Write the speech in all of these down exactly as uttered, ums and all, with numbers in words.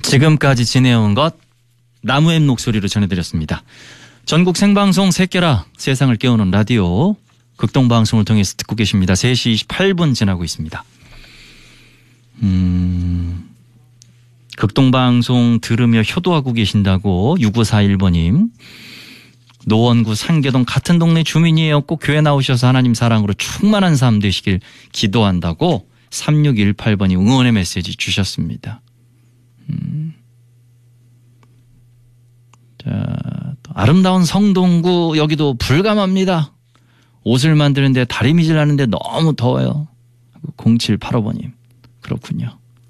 지금까지 지내온 것 나무의 목소리로 전해드렸습니다. 전국 생방송 새끼라 세상을 깨우는 라디오 극동방송을 통해서 듣고 계십니다. 세 시 이십팔 분 지나고 있습니다. 음, 극동방송 들으며 효도하고 계신다고 육오사일 번님. 노원구 상계동 같은 동네 주민이에요. 꼭 교회 나오셔서 하나님 사랑으로 충만한 삶 되시길 기도한다고 삼육일팔 번이 응원의 메시지 주셨습니다. 음. 자, 또 아름다운 성동구 여기도 불감합니다. 옷을 만드는데 다리미질 하는데 너무 더워요. 공칠팔오 번님. 그렇군요.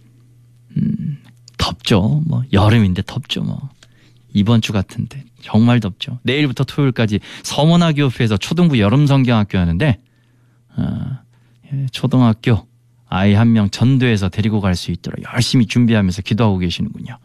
음, 덥죠. 뭐 여름인데 덥죠. 뭐 이번 주 같은데 정말 덥죠. 내일부터 토요일까지 서문화교회에서 초등부 여름성경학교 하는데 어, 초등학교 아이 한 명 전도해서 데리고 갈 수 있도록 열심히 준비하면서 기도하고 계시는군요.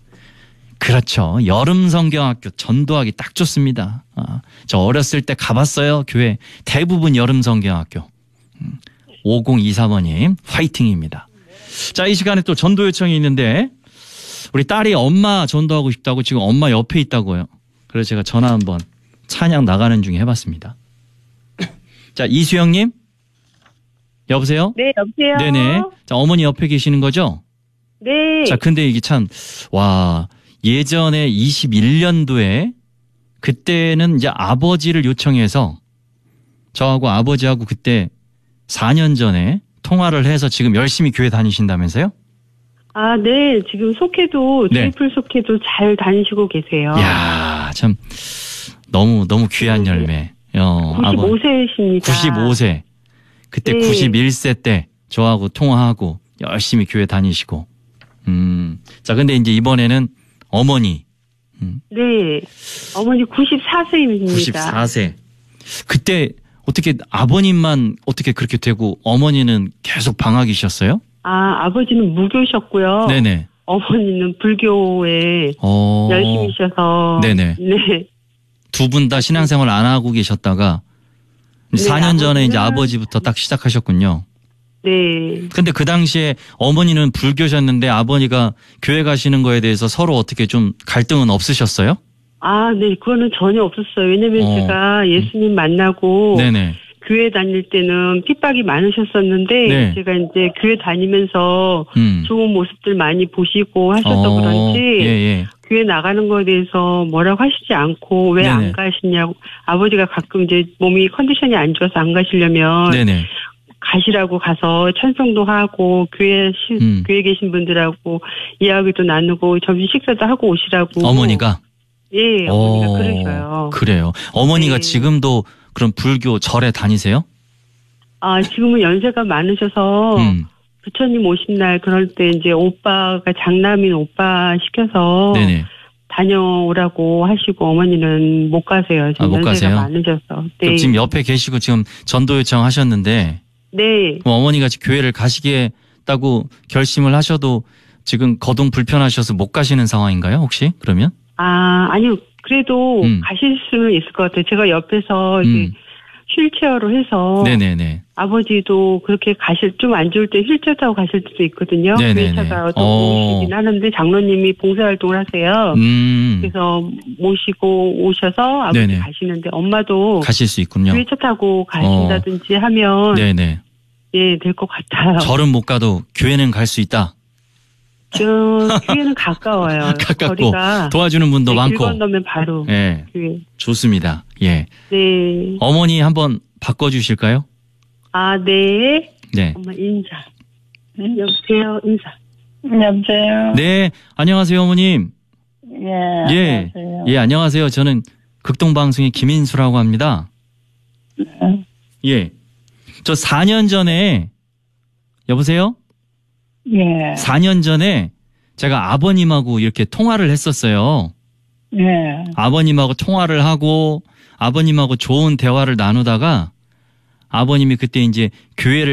그렇죠. 여름성경학교 전도하기 딱 좋습니다. 아, 저 어렸을 때 가봤어요. 교회 대부분 여름성경학교. 음, 오공이사 번님 화이팅입니다. 자, 이 시간에 또 전도 요청이 있는데 우리 딸이 엄마 전도하고 싶다고 지금 엄마 옆에 있다고요. 그래서 제가 전화 한번 찬양 나가는 중에 해봤습니다. 자, 이수영님. 여보세요? 네, 여보세요? 네네. 자, 어머니 옆에 계시는 거죠? 네. 자, 근데 이게 참, 와, 예전에 이십일 년도에 그때는 이제 아버지를 요청해서 저하고 아버지하고 그때 사 년 전에 통화를 해서 지금 열심히 교회 다니신다면서요? 아, 네. 지금 속회도, 네. 트리플 속회도 잘 다니시고 계세요. 이야, 참, 너무, 너무 귀한 네. 열매. 어, 구십오 세이십니다. 구십오 세. 그때 네. 구십일 세 때 저하고 통화하고 열심히 교회 다니시고. 음. 자, 근데 이제 이번에는 어머니. 음. 네. 어머니 구십사 세입니다. 구십사 세. 그때 어떻게 아버님만 어떻게 그렇게 되고 어머니는 계속 방학이셨어요? 아, 아버지는 무교셨고요. 네네. 어머니는 불교에 어. 열심히셔서. 네네. 네. 두 분 다 신앙생활 안 하고 계셨다가 네, 사 년 전에 아버지는- 이제 아버지부터 딱 시작하셨군요. 네. 근데 그 당시에 어머니는 불교셨는데 아버지가 교회 가시는 거에 대해서 서로 어떻게 좀 갈등은 없으셨어요? 아, 네. 그거는 전혀 없었어요. 왜냐면 어. 제가 예수님 만나고. 네네. 교회 다닐 때는 핍박이 많으셨었는데 네. 제가 이제 교회 다니면서 음. 좋은 모습들 많이 보시고 하셔서 어, 그런지 예, 예. 교회 나가는 거에 대해서 뭐라고 하시지 않고 왜 네네. 안 가시냐고 아버지가 가끔 이제 몸이 컨디션이 안 좋아서 안 가시려면 네네. 가시라고 가서 찬송도 하고 교회 시, 음. 교회 계신 분들하고 이야기도 나누고 점심 식사도 하고 오시라고 어머니가? 예 어머니가 어, 그러셔요. 그래요. 어머니가 네. 지금도 그럼 불교 절에 다니세요? 아 지금은 연세가 많으셔서 음. 부처님 오신 날 그럴 때 이제 오빠가 장남인 오빠 시켜서 네네. 다녀오라고 하시고 어머니는 못 가세요. 지금 아, 못 연세가 가세요? 많으셔서. 네. 그럼 지금 옆에 계시고 지금 전도 요청하셨는데 네. 그럼 어머니가 교회를 가시겠다고 결심을 하셔도 지금 거동 불편하셔서 못 가시는 상황인가요? 혹시 그러면? 아 아니요. 그래도 음. 가실 수는 있을 것 같아요. 제가 옆에서 이제 음. 휠체어로 해서 네네네. 아버지도 그렇게 가실 좀 안 좋을 때 휠체어 타고 가실 때도 있거든요. 네네네. 교회차가 또 어. 오시긴 하는데 장로님이 봉사활동을 하세요. 음. 그래서 모시고 오셔서 아버지 네네. 가시는데 엄마도 가실 수 있군요. 교회차 타고 가신다든지 하면 네네. 예, 될 것 같아요. 절은 못 가도 교회는 갈 수 있다. 저 교회는 가까워요. 가깝고 거리가 도와주는 분도 네, 길 많고. 건너면 바로 예, 교회. 좋습니다. 예. 네. 어머니 한번 바꿔주실까요? 아, 네. 네. 엄마 인사. 네, 여보세요. 인사. 여보세요? 네, 안녕하세요, 어머님. 예, 예, 안녕하세요. 예, 안녕하세요. 저는 극동방송의 김인수라고 합니다. 네. 예. 저 사 년 전에, 여보세요? 예, 사 년 전에 제가 아버님하고 이렇게 통화를 했었어요. 예. 아버님하고 통화를 하고 아버님하고 좋은 대화를 나누다가 아버님이 그때 이제 교회를